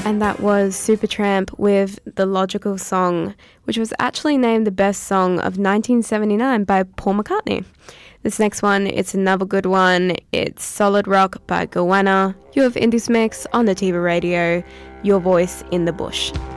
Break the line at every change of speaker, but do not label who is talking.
And that was Supertramp with The Logical Song, which was actually named the best song of 1979 by Paul McCartney. This next one, it's another good one. It's Solid Rock by Goanna. You have Indus Mix on the TV radio, your voice in the bush.